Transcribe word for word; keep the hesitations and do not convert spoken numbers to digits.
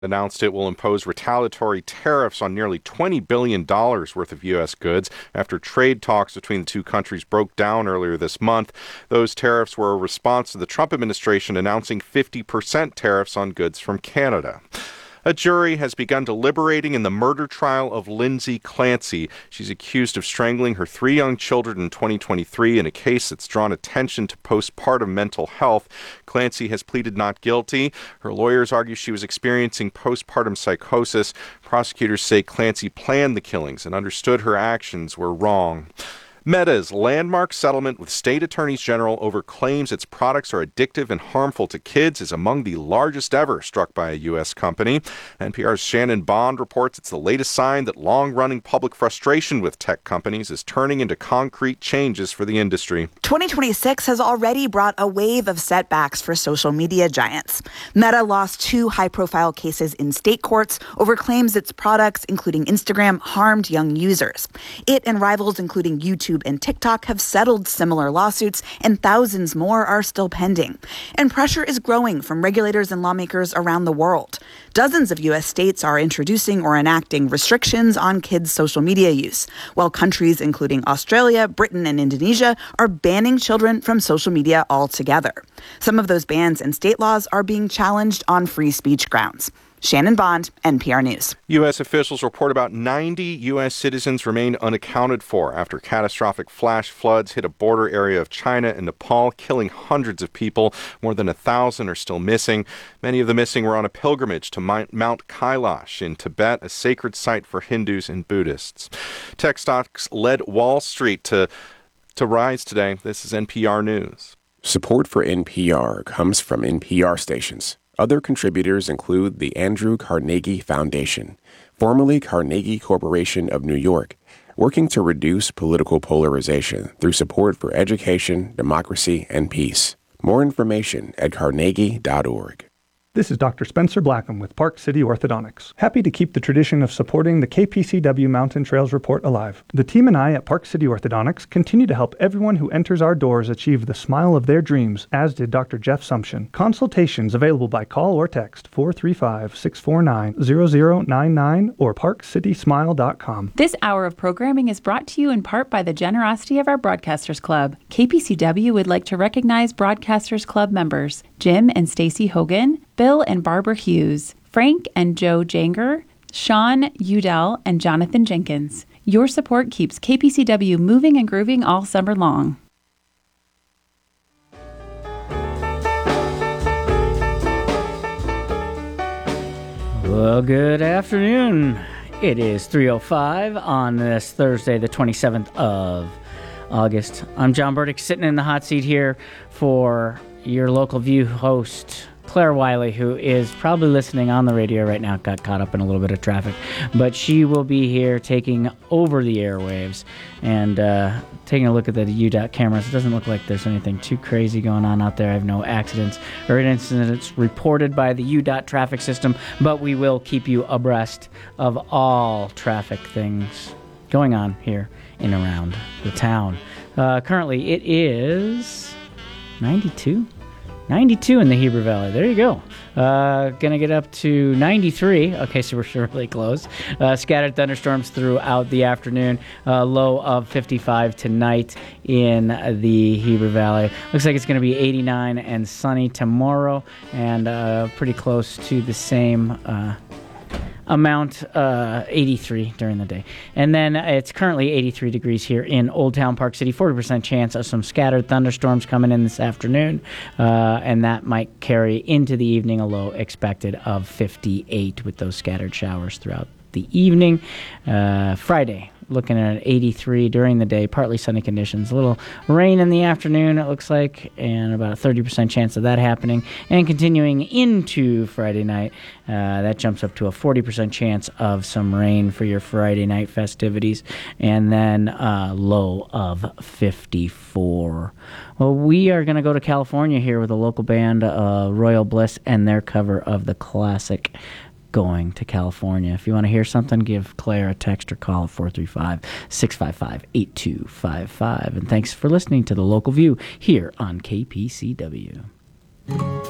announced it will impose retaliatory tariffs on nearly twenty billion dollars worth of U S goods after trade talks between the two countries broke down earlier this month. Those tariffs were a response to the Trump administration announcing fifty percent tariffs on goods from Canada. A jury has begun deliberating in the murder trial of Lindsay Clancy. She's accused of strangling her three young children in twenty twenty-three in a case that's drawn attention to postpartum mental health. Clancy has pleaded not guilty. Her lawyers argue she was experiencing postpartum psychosis. Prosecutors say Clancy planned the killings and understood her actions were wrong. Meta's landmark settlement with state attorneys general over claims its products are addictive and harmful to kids is among the largest ever struck by a U S company. N P R's Shannon Bond reports it's the latest sign that long-running public frustration with tech companies is turning into concrete changes for the industry. twenty twenty-six has already brought a wave of setbacks for social media giants. Meta lost two high-profile cases in state courts over claims its products, including Instagram, harmed young users. It and rivals, including YouTube and TikTok, have settled similar lawsuits, and thousands more are still pending. And pressure is growing from regulators and lawmakers around the world. Dozens of U S states are introducing or enacting restrictions on kids' social media use, while countries including Australia, Britain, and Indonesia are banning children from social media altogether. Some of those bans and state laws are being challenged on free speech grounds. Shannon Bond, N P R News. U S officials report about ninety U S citizens remain unaccounted for after catastrophic flash floods hit a border area of China and Nepal, killing hundreds of people. More than a thousand are still missing. Many of the missing were on a pilgrimage to Mount Kailash in Tibet, a sacred site for Hindus and Buddhists. Tech stocks led Wall Street to, to rise today. This is N P R News. Support for N P R comes from N P R stations. Other contributors include the Andrew Carnegie Foundation, formerly Carnegie Corporation of New York, working to reduce political polarization through support for education, democracy, and peace. More information at carnegie dot org. This is Doctor Spencer Blackham with Park City Orthodontics. Happy to keep the tradition of supporting the K P C W Mountain Trails Report alive. The team and I at Park City Orthodontics continue to help everyone who enters our doors achieve the smile of their dreams, as did Doctor Jeff Sumption. Consultations available by call or text four three five, six four nine, zero zero nine nine or park city smile dot com. This hour of programming is brought to you in part by the generosity of our Broadcasters Club. K P C W would like to recognize Broadcasters Club members Jim and Stacy Hogan, Bill and Barbara Hughes, Frank and Joe Janger, Sean Udell, and Jonathan Jenkins. Your support keeps K P C W moving and grooving all summer long. Well, good afternoon. It is three oh five on this Thursday, the twenty-seventh of August. I'm John Burdick, sitting in the hot seat here for your Local View host, Claire Wiley, who is probably listening on the radio right now, got caught up in a little bit of traffic, but she will be here taking over the airwaves and uh, taking a look at the U DOT cameras. It doesn't look like there's anything too crazy going on out there. I have no accidents or incidents reported by the U DOT traffic system, but we will keep you abreast of all traffic things going on here in and around the town. Uh, currently, it is ninety-two. ninety-two in the Heber Valley. There you go. Uh, gonna get up to ninety-three. Okay, so we're really close. Uh, scattered thunderstorms throughout the afternoon. Uh, low of fifty-five tonight in the Heber Valley. Looks like it's gonna be eighty-nine and sunny tomorrow, and uh, pretty close to the same uh, amount, uh, eighty-three during the day. And then it's currently eighty-three degrees here in Old Town Park City. forty percent chance of some scattered thunderstorms coming in this afternoon, uh, and that might carry into the evening, a low expected of fifty-eight with those scattered showers throughout the evening. Uh, Friday, looking at eighty-three during the day, partly sunny conditions. A little rain in the afternoon, it looks like, and about a thirty percent chance of that happening. And continuing into Friday night, uh, that jumps up to a forty percent chance of some rain for your Friday night festivities. And then uh, low of fifty-four. Well, we are going to go to California here with a local band, uh, Royal Bliss, and their cover of the classic Going to California. If you want to hear something, give Claire a text or call at four three five, six five five, eight two five five. And thanks for listening to The Local View here on K P C W.